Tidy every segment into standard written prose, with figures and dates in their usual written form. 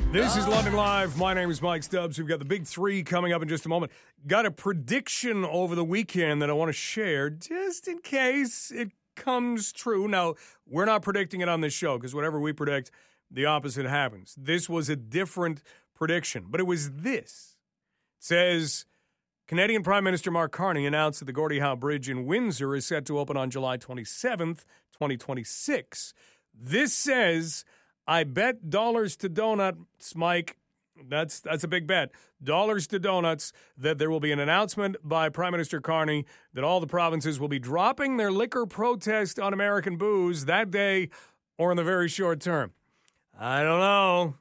This is London Live. My name is Mike Stubbs. We've got the big three coming up in just a moment. Got a prediction over the weekend that I want to share just in case it comes true. Now, we're not predicting it on this show because whatever we predict, the opposite happens. This was a different prediction, but it was this. It says, Canadian Prime Minister Mark Carney announced that the Gordie Howe Bridge in Windsor is set to open on July 27th, 2026. This says, I bet dollars to donuts, Mike. That's a big bet. Dollars to donuts that there will be an announcement by Prime Minister Carney that all the provinces will be dropping their liquor protest on American booze that day or in the very short term. I don't know.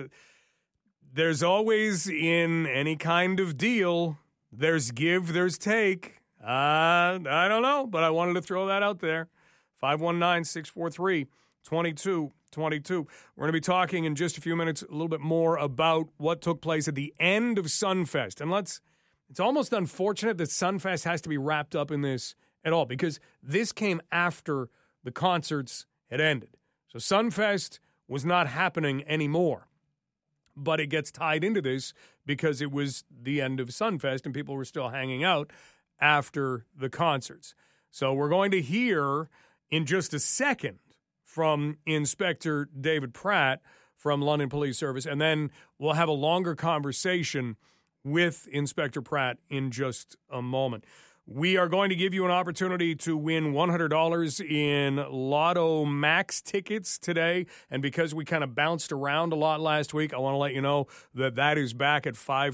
There's always, in any kind of deal, there's give, there's take. I don't know, but I wanted to throw that out there. 519-643-2222. We're going to be talking in just a few minutes a little bit more about what took place at the end of Sunfest. And it's almost unfortunate that Sunfest has to be wrapped up in this at all because this came after the concerts had ended. So Sunfest was not happening anymore. But it gets tied into this because it was the end of Sunfest and people were still hanging out after the concerts. So we're going to hear in just a second from Inspector David Pratt from London Police Service, and then we'll have a longer conversation with Inspector Pratt in just a moment. We are going to give you an opportunity to win $100 in Lotto Max tickets today. And because we kind of bounced around a lot last week, I want to let you know that is back at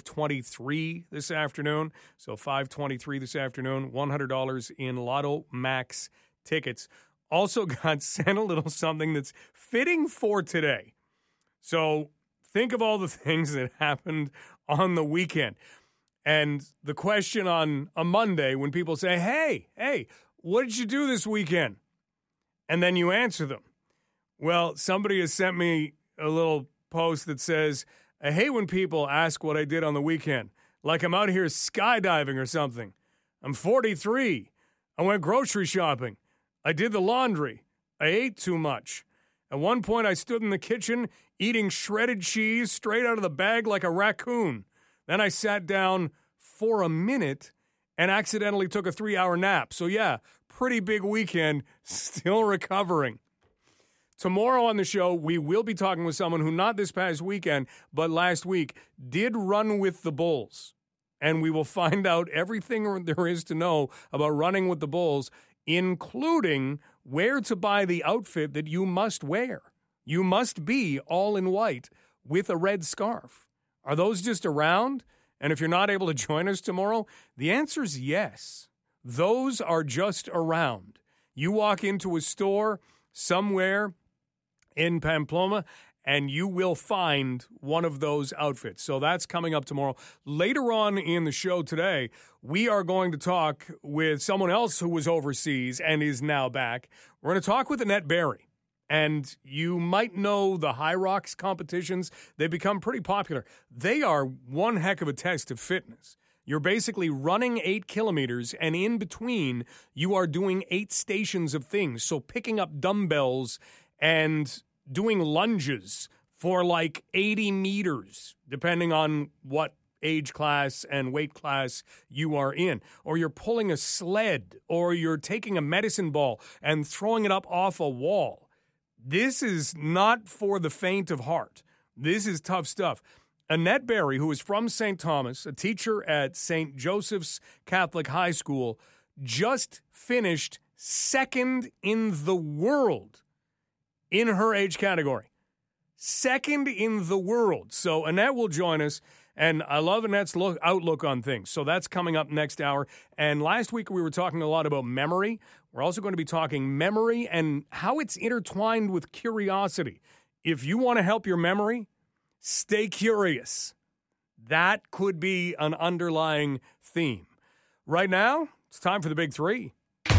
5:23 this afternoon. So 5:23 this afternoon, $100 in Lotto Max tickets. Also got sent a little something that's fitting for today. So think of all the things that happened on the weekend. And the question on a Monday when people say, hey, what did you do this weekend? And then you answer them. Well, somebody has sent me a little post that says, I hate when people ask what I did on the weekend, like I'm out here skydiving or something. I'm 43. I went grocery shopping. I did the laundry. I ate too much. At one point, I stood in the kitchen eating shredded cheese straight out of the bag like a raccoon. Then I sat down for a minute and accidentally took a 3-hour nap. So yeah, pretty big weekend, still recovering. Tomorrow on the show, we will be talking with someone who not this past weekend, but last week, did run with the Bulls. And we will find out everything there is to know about running with the Bulls, including where to buy the outfit that you must wear. You must be all in white with a red scarf. Are those just around? And if you're not able to join us tomorrow, the answer is yes. Those are just around. You walk into a store somewhere in Pamplona, and you will find one of those outfits. So that's coming up tomorrow. Later on in the show today, we are going to talk with someone else who was overseas and is now back. We're going to talk with Annette Barry. And you might know the High Rocks competitions. They've become pretty popular. They are one heck of a test of fitness. You're basically running 8 kilometers, and in between, you are doing 8 stations of things. So picking up dumbbells and doing lunges for like 80 meters, depending on what age class and weight class you are in. Or you're pulling a sled, or you're taking a medicine ball and throwing it up off a wall. This is not for the faint of heart. This is tough stuff. Annette Barry, who is from St. Thomas, a teacher at St. Joseph's Catholic High School, just finished second in the world in her age category. Second in the world. So Annette will join us, and I love Annette's outlook on things. So that's coming up next hour. And last week we were talking a lot about memory. We're also going to be talking memory and how it's intertwined with curiosity. If you want to help your memory, stay curious. That could be an underlying theme. Right now, it's time for the big three.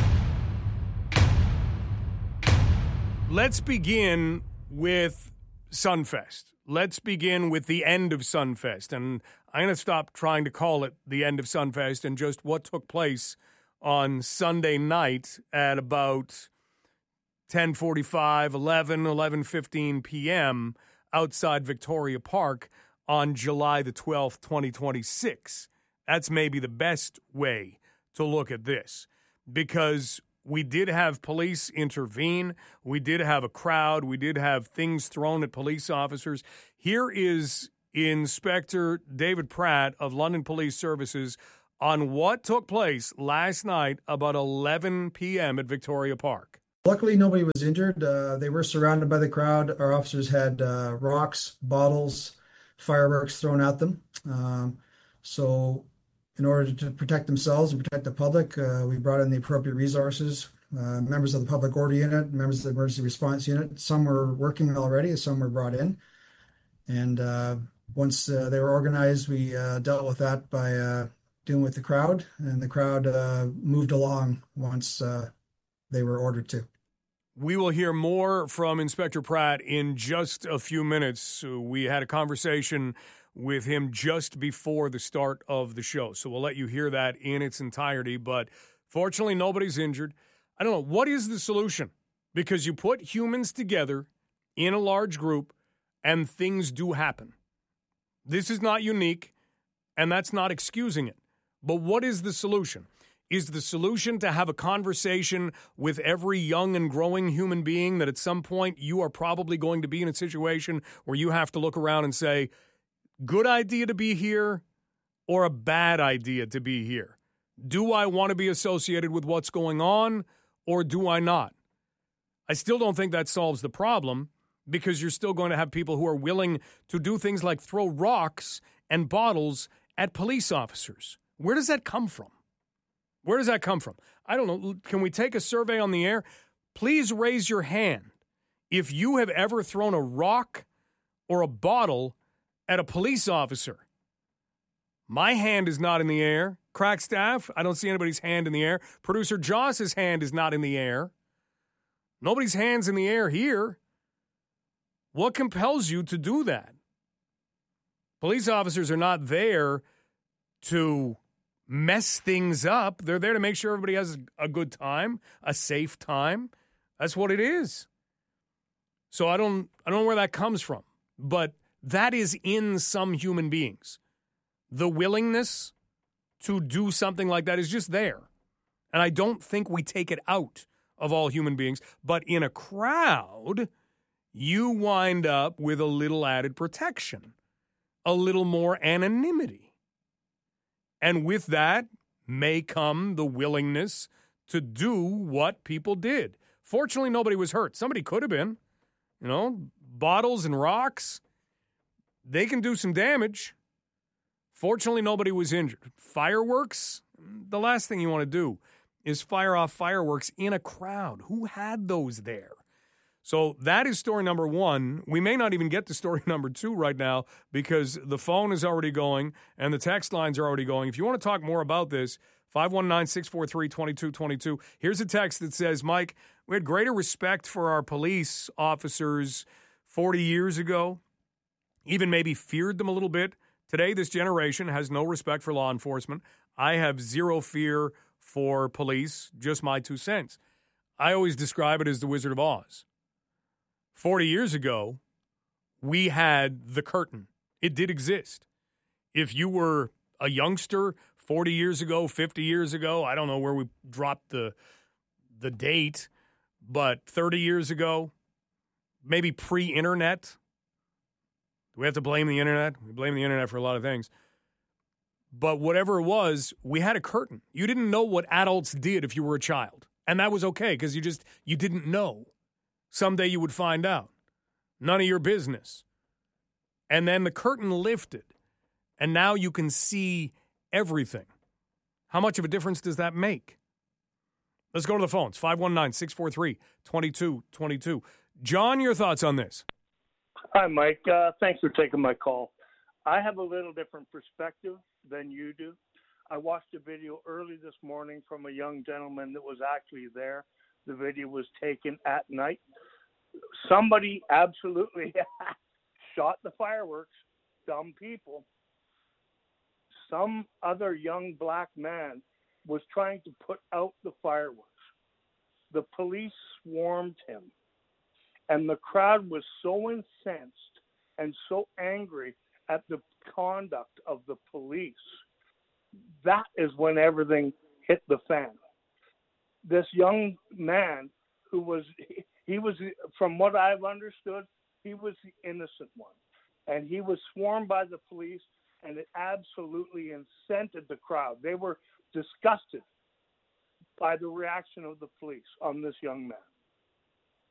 Let's begin with Sunfest. Let's begin with the end of Sunfest. And I'm going to stop trying to call it the end of Sunfest and just what took place on Sunday night at about 10:45, 11:15 p.m. outside Victoria Park on July the 12th, 2026. That's maybe the best way to look at this, because we did have police intervene. We did have a crowd. We did have things thrown at police officers. Here is Inspector David Pratt of London Police Services on what took place last night about 11 p.m. at Victoria Park. Luckily, nobody was injured. They were surrounded by the crowd. Our officers had rocks, bottles, fireworks thrown at them. So in order to protect themselves and protect the public, we brought in the appropriate resources, members of the public order unit, members of the emergency response unit. Some were working already, some were brought in. And once they were organized, we dealt with that by dealing with the crowd, and the crowd moved along once they were ordered to. We will hear more from Inspector Pratt in just a few minutes. We had a conversation with him just before the start of the show, so we'll let you hear that in its entirety. But fortunately, nobody's injured. I don't know. What is the solution? Because you put humans together in a large group, and things do happen. This is not unique, and that's not excusing it. But what is the solution? Is the solution to have a conversation with every young and growing human being that at some point you are probably going to be in a situation where you have to look around and say, good idea to be here or a bad idea to be here? Do I want to be associated with what's going on or do I not? I still don't think that solves the problem, because you're still going to have people who are willing to do things like throw rocks and bottles at police officers. Where does that come from? Where does that come from? I don't know. Can we take a survey on the air? Please raise your hand if you have ever thrown a rock or a bottle at a police officer. My hand is not in the air. Crack staff, I don't see anybody's hand in the air. Producer Joss's hand is not in the air. Nobody's hand's in the air here. What compels you to do that? Police officers are not there to mess things up. They're there to make sure everybody has a good time, a safe time. That's what it is. So I don't know where that comes from, but that is in some human beings. The willingness to do something like that is just there. And I don't think we take it out of all human beings, but in a crowd, you wind up with a little added protection, a little more anonymity. And with that may come the willingness to do what people did. Fortunately, nobody was hurt. Somebody could have been. Bottles and rocks, they can do some damage. Fortunately, nobody was injured. Fireworks, the last thing you want to do is fire off fireworks in a crowd. Who had those there? So that is story number one. We may not even get to story number two right now because the phone is already going and the text lines are already going. If you want to talk more about this, 519-643-2222. Here's a text that says, Mike, we had greater respect for our police officers 40 years ago, even maybe feared them a little bit. Today, this generation has no respect for law enforcement. I have zero fear for police, just my 2 cents. I always describe it as the Wizard of Oz. 40 years ago, we had the curtain. It did exist. If you were a youngster 40 years ago, 50 years ago, I don't know where we dropped the date, but 30 years ago, maybe pre-internet. Do we have to blame the internet? We blame the internet for a lot of things. But whatever it was, we had a curtain. You didn't know what adults did if you were a child. And that was okay because you didn't know. Someday you would find out. None of your business. And then the curtain lifted. And now you can see everything. How much of a difference does that make? Let's go to the phones. 519-643-2222. John, your thoughts on this? Hi, Mike. Thanks for taking my call. I have a little different perspective than you do. I watched a video early this morning from a young gentleman that was actually there. The video was taken at night. Somebody absolutely shot the fireworks. Dumb people. Some other young black man was trying to put out the fireworks. The police swarmed him. And the crowd was so incensed and so angry at the conduct of the police, that is when everything hit the fan. This young man who was, he was, from what I've understood, he was the innocent one. And he was swarmed by the police, and it absolutely incented the crowd. They were disgusted by the reaction of the police on this young man.